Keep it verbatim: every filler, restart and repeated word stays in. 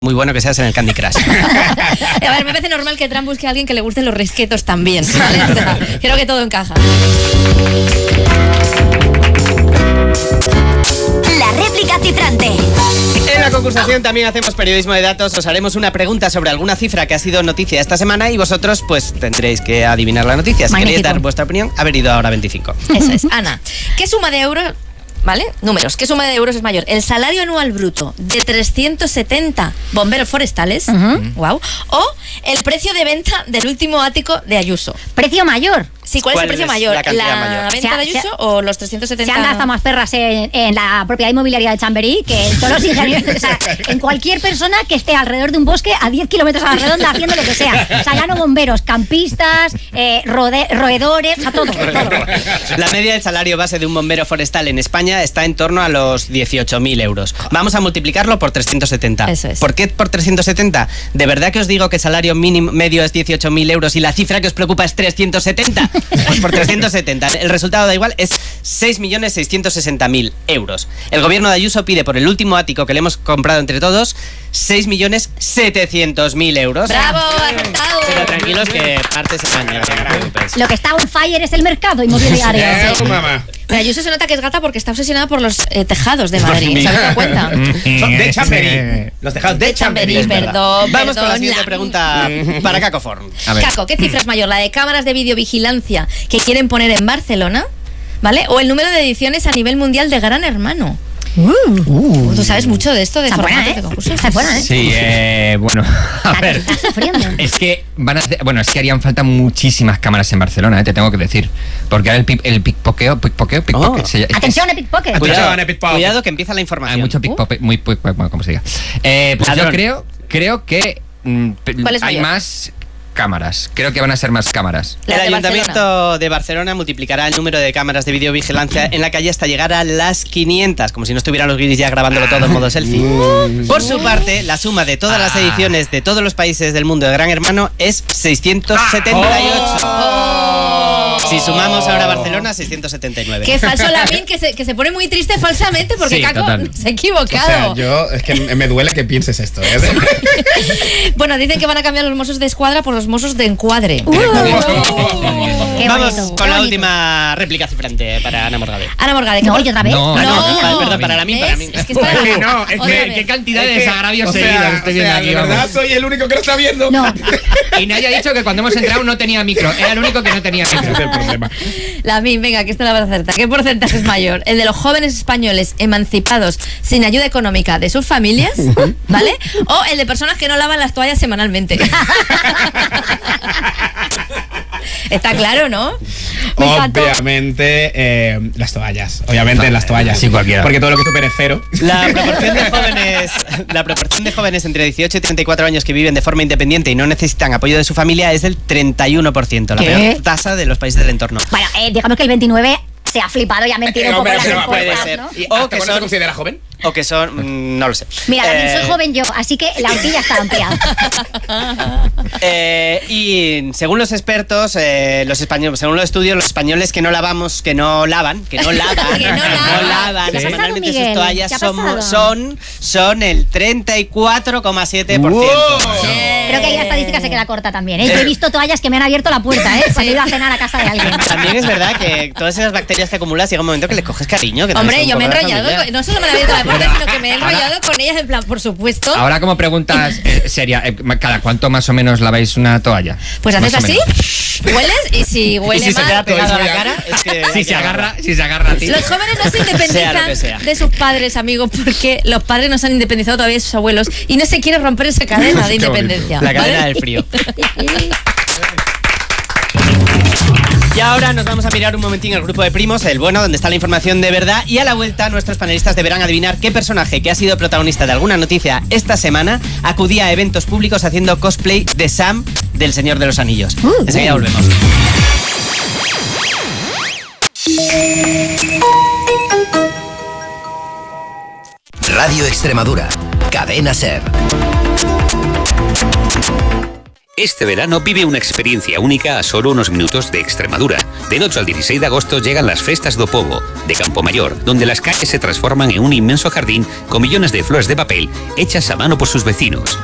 muy bueno que seas en el Candy Crush. A ver, me parece normal que Trump busque a alguien que le gusten los risquetos también, ¿vale? O sea, creo que todo encaja. La réplica cifrante. En la concursación también hacemos periodismo de datos. Os haremos una pregunta sobre alguna cifra que ha sido noticia esta semana y vosotros pues tendréis que adivinar la noticia. Si Magnífico. queréis dar vuestra opinión, haber ido ahora veinticinco. Eso es. Ana, ¿qué suma de euros... ¿Vale? Números. ¿Qué suma de euros es mayor? ¿El salario anual bruto de trescientos setenta bomberos forestales? Uh-huh. Wow. ¿O el precio de venta del último ático de Ayuso? Precio mayor. Sí, ¿cuál, ¿Cuál es el precio es mayor? la cantidad mayor? venta Se ha- de Ayuso se ha- o los trescientos setenta? Se han gastado más perras en, en la propiedad inmobiliaria de Chamberí que en todos los ingenieros. O sea, en cualquier persona que esté alrededor de un bosque a diez kilómetros a la redonda haciendo lo que sea. O sea, ya no bomberos, campistas, eh, rode- roedores, o sea, todo, todo. La media del salario base de un bombero forestal en España está en torno a los dieciocho mil euros. Vamos a multiplicarlo por trescientos setenta. Eso es. ¿Por qué por trescientos setenta? ¿De verdad que os digo que el salario mínimo medio es dieciocho mil euros y la cifra que os preocupa es trescientos setenta? Pues por trescientos setenta. El resultado da igual, es seis millones seiscientos sesenta mil euros. El gobierno de Ayuso pide por el último ático que le hemos comprado entre todos seis millones setecientos mil euros. ¡Bravo! ¡Acertado! Pero tranquilos que partes el año, no te preocupes. Lo que está on fire es el mercado inmobiliario. Eso, mamá. Pero Ayuso se nota que es gata porque está obsesionada por los eh, tejados de Madrid. ¿Se habéis dado cuenta? Son de Chamberí. Los tejados de Chamberí. Chamberí, perdón, Vamos con la perdón, siguiente la- pregunta para Caco Forn. A ver. Caco, ¿qué cifra es mayor? ¿La de cámaras de videovigilancia que quieren poner en Barcelona? ¿Vale? ¿O el número de ediciones a nivel mundial de Gran Hermano? Uh, ¿Tú sabes mucho de esto de Está buena, formatos ¿eh? de concursos? Está buena, ¿eh? Sí, eh, bueno, a ver. Estás sufriendo. Es que van a hacer, bueno, es que harían falta muchísimas cámaras en Barcelona, eh, te tengo que decir. Porque ahora el, pi- el pickpoqueo, pickpoqueo, pickpocket. Oh. se- es que Atención, es- Epic Pocket. Cuidado, Cuidado, Epic Pocket. cuidado que empieza la información. hay mucho pickpocket, muy, muy, bueno, como se diga. Eh, pues Ladrón. yo creo, creo que mm, pe- ¿Cuál es hay mayor? más cámaras. Creo que van a ser más cámaras. La El de Ayuntamiento Barcelona. de Barcelona multiplicará el número de cámaras de videovigilancia en la calle hasta llegar a las quinientas, como si no estuvieran los guiris ya grabándolo todo en modo selfie. Por su parte, la suma de todas las ediciones de todos los países del mundo de Gran Hermano es seiscientos setenta y ocho. Si sumamos ahora Barcelona, seiscientos setenta y nueve. Qué falso Lavín, que se, que se pone muy triste falsamente porque Sí, Caco total. se ha O equivocado. sea, yo, es que me duele que pienses esto, ¿eh? Bueno, dicen que van a cambiar los mozos de escuadra por los mozos de encuadre. Uh, Qué Vamos bonito, con qué la bonito. última réplica cifrante para Ana Morgade. Ana Morgade. No, ¿qué- yo otra vez. No, Ah, no, no, pa- no. perdón, para mí, para mí. ¿Ves? Es que es para Oye, mí. no, es Otra que- vez. qué cantidad Es de que, desagravios o sea, seguidos estoy o viendo sea, aquí, de vamos. verdad soy el único que lo está viendo. No, Y nadie ha dicho que cuando hemos entrado no tenía micro. Era el único que no tenía Ese micro. es el problema. Lavín, venga, que esto la vas a acertar. ¿Qué porcentaje es mayor? ¿El de los jóvenes españoles emancipados sin ayuda económica de sus familias? ¿Vale? ¿O el de personas que no lavan las toallas semanalmente? Está claro, ¿no? Me encantó. Obviamente, eh, las toallas. Obviamente, las toallas. Sí, cualquiera. Porque todo lo que supere cero. La proporción de jóvenes, la proporción de jóvenes entre dieciocho y treinta y cuatro años que viven de forma independiente y no necesitan apoyo de su familia es del treinta y uno por ciento, la ¿Qué? peor tasa de los países del entorno. bueno, eh, digamos que el veintinueve se ha flipado y ha mentido un poco Hombre, en las pero puede encuestas, ser. ¿no? ¿Y O hasta que cuándo son- se considera joven? O que son, mm, no lo sé. Mira, también Eh, soy joven yo, así que la horquilla está ampliada. Eh, y según los expertos, eh, los españoles, según los estudios, los españoles que no lavamos, que no lavan, que no lavan, Que no lavan. lavan ¿Qué ha pasado, semanalmente Miguel? sus toallas ¿Qué ha son, pasado? son, son el treinta y cuatro coma siete por ciento. ¡Wow! Creo que ahí la estadística se queda corta también, ¿eh? Yo he visto toallas que me han abierto la puerta, ¿eh? Cuando he ido a cenar a casa de alguien. También es verdad que todas esas bacterias que acumulas llega un momento que le coges cariño. Que también Hombre, son yo un me he poco de enrollado, familia. con- no solo me la he abierto la puerta, sino que me he enrollado con ellas en plan, por supuesto. Ahora como preguntas eh, seria, eh, ¿cada cuánto más o menos laváis una toalla? Pues haces Más o así, menos. hueles y si Y huele si se mal... queda pegado a la Todo cara, es que Si se agarra, si se agarra a ti. Los jóvenes no se Sea lo que independizan sea. de sus padres, amigos, porque los padres no se han independizado todavía de sus abuelos y no se quiere romper esa cadena de Qué bonito. independencia. La cadena ¿vale? del frío. Y ahora nos vamos a mirar un momentín el grupo de primos, el bueno, donde está la información de verdad. Y a la vuelta, nuestros panelistas deberán adivinar qué personaje que ha sido protagonista de alguna noticia esta semana acudía a eventos públicos haciendo cosplay de Sam del Señor de los Anillos. Enseguida volvemos. Radio Extremadura, Cadena Ser. Este verano vive una experiencia única a solo unos minutos de Extremadura. Del ocho al dieciséis de agosto llegan las Festas do Pobo, de Campomayor, donde las calles se transforman en un inmenso jardín con millones de flores de papel hechas a mano por sus vecinos.